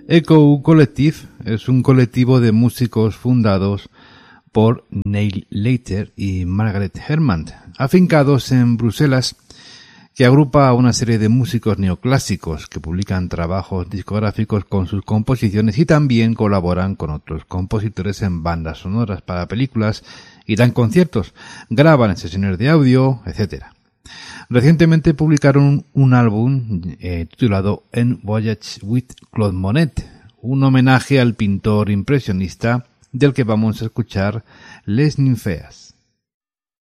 Echo Collective es un colectivo de músicos fundados por Neil Leiter y Margaret Herman, afincados en Bruselas, que agrupa a una serie de músicos neoclásicos que publican trabajos discográficos con sus composiciones y también colaboran con otros compositores en bandas sonoras para películas y dan conciertos, graban en sesiones de audio, etc. Recientemente publicaron un álbum titulado En Voyage with Claude Monet, un homenaje al pintor impresionista del que vamos a escuchar Les Ninfeas.